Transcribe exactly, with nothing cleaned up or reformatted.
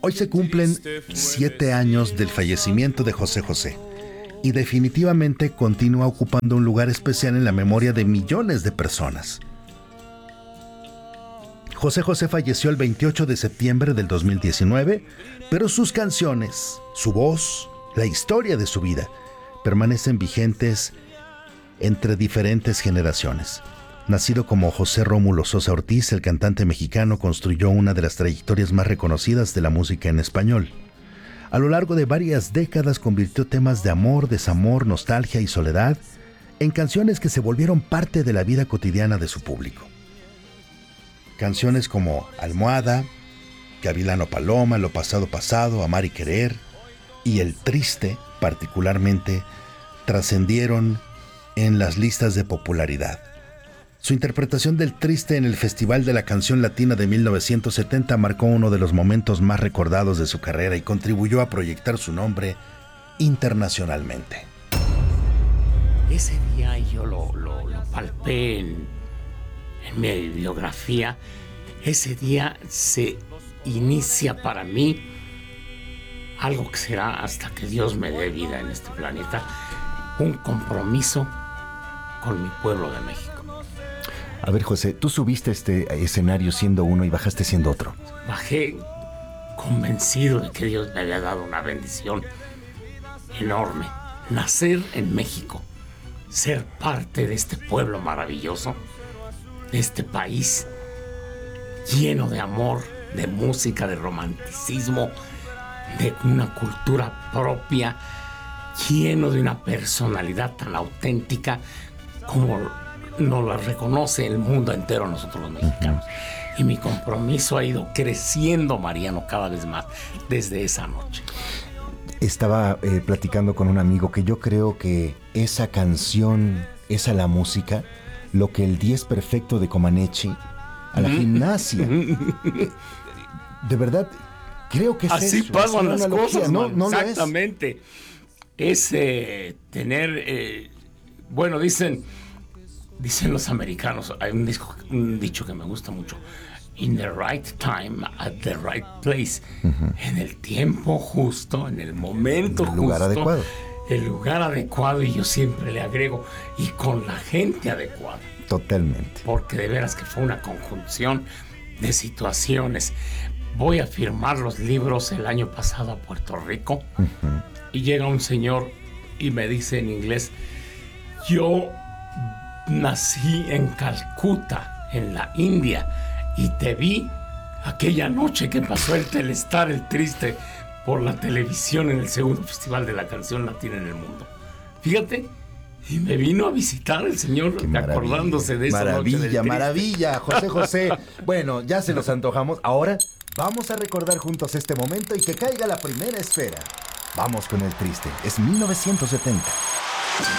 Hoy se cumplen siete años del fallecimiento de José José y definitivamente continúa ocupando un lugar especial en la memoria de millones de personas. José José falleció el veintiocho de septiembre del dos mil diecinueve, pero sus canciones, su voz, la historia de su vida permanecen vigentes entre diferentes generaciones. Nacido como José Rómulo Sosa Ortiz, el cantante mexicano construyó una de las trayectorias más reconocidas de la música en español. A lo largo de varias décadas convirtió temas de amor, desamor, nostalgia y soledad en canciones que se volvieron parte de la vida cotidiana de su público. Canciones como Almohada, Gavilano Paloma, Lo pasado pasado, Amar y querer y El triste, particularmente, trascendieron en las listas de popularidad. Su interpretación del triste en el Festival de la Canción Latina de mil novecientos setenta marcó uno de los momentos más recordados de su carrera y contribuyó a proyectar su nombre internacionalmente. Ese día yo lo, lo, lo palpé en, en mi biografía. Ese día se inicia para mí algo que será hasta que Dios me dé vida en este planeta, un compromiso con mi pueblo de México. A ver, José, tú subiste a este escenario siendo uno y bajaste siendo otro. Bajé convencido de que Dios me había dado una bendición enorme. Nacer en México, ser parte de este pueblo maravilloso, de este país lleno de amor, de música, de romanticismo, de una cultura propia, lleno de una personalidad tan auténtica como nos la reconoce el mundo entero a nosotros los mexicanos. Uh-huh. Y mi compromiso ha ido creciendo, Mariano, cada vez más desde esa noche. Estaba eh, platicando con un amigo que yo creo que esa canción, esa la música, lo que el diez perfecto de Comaneci a la uh-huh. gimnasia. eh, de verdad, creo que es así eso, pasan las analogía, cosas, ¿no? ¿No exactamente. Es, es eh, tener, eh, bueno, dicen, dicen los americanos, hay un, disco, un dicho que me gusta mucho: in the right time, at the right place. Uh-huh. En el tiempo justo, en el momento el justo. lugar adecuado. El lugar adecuado, y yo siempre le agrego, y con la gente adecuada. Totalmente. Porque de veras que fue una conjunción de situaciones. Voy a firmar los libros el año pasado a Puerto Rico, uh-huh. y llega un señor y me dice en inglés: yo nací en Calcuta, en la India, y te vi aquella noche que pasó el Telestar, el triste, por la televisión en el segundo Festival de la Canción Latina en el mundo. Fíjate, y me vino a visitar el señor acordándose de esa maravilla, noche del maravilla, José José. Bueno, ya se nos antojamos. Ahora vamos a recordar juntos este momento y que caiga la primera esfera. Vamos con el triste. Es mil novecientos setenta.